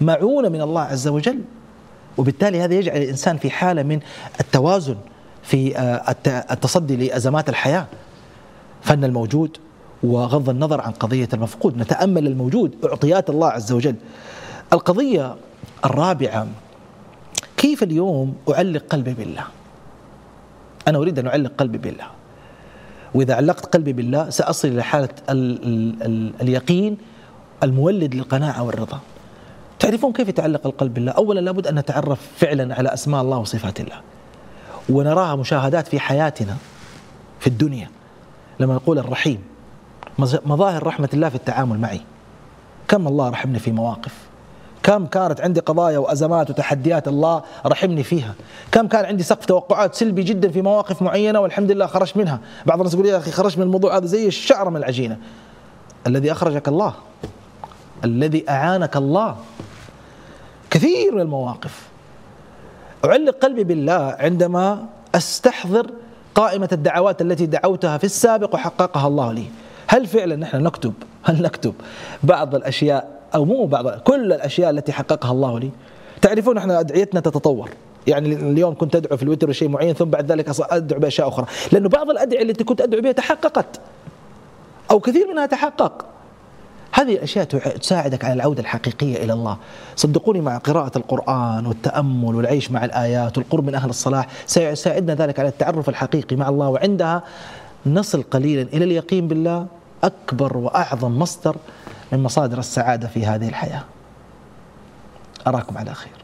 معونة من الله عز وجل، وبالتالي هذا يجعل الإنسان في حالة من التوازن في التصدي لأزمات الحياة. فن الموجود وغض النظر عن قضية المفقود، نتأمل الموجود، أعطيات الله عز وجل. القضية الرابعة: كيف اليوم أعلق قلبي بالله؟ أنا أريد أن أعلق قلبي بالله، وإذا علقت قلبي بالله سأصل إلى حالة اليقين المولد للقناعة والرضا. تعرفون كيف يتعلق القلب بالله؟ أولا لابد أن نتعرف فعلا على أسماء الله وصفات الله، ونراها مشاهدات في حياتنا في الدنيا. لما نقول الرحيم، مظاهر رحمة الله في التعامل معي. كم الله رحمني في مواقف، كم كانت عندي قضايا وأزمات وتحديات الله رحمني فيها، كم كان عندي سقف توقعات سلبي جدا في مواقف معينة والحمد لله خرجت منها. بعض الناس يقول يا أخي خرجت من الموضوع هذا زي الشعر من العجينة. الذي أخرجك الله، الذي أعانك الله. كثير من المواقف أعلق قلبي بالله عندما أستحضر قائمة الدعوات التي دعوتها في السابق وحققها الله لي. هل فعلا نحن نكتب بعض الأشياء، أو مو بعض، كل الأشياء التي حققها الله لي؟ تعرفون احنا أدعيتنا تتطور. يعني اليوم كنت أدعو في الوتر بشيء معين، ثم بعد ذلك أدعو بأشياء أخرى، لأنه بعض الأدعية التي كنت أدعو بها تحققت، أو كثير منها تحقق. هذه الأشياء تساعدك على العودة الحقيقية إلى الله. صدقوني، مع قراءة القرآن والتأمل والعيش مع الآيات والقرب من أهل الصلاح سيساعدنا ذلك على التعرف الحقيقي مع الله، وعندها نصل قليلا إلى اليقين بالله، أكبر وأعظم مصدر من مصادر السعادة في هذه الحياة. أراكم على خير.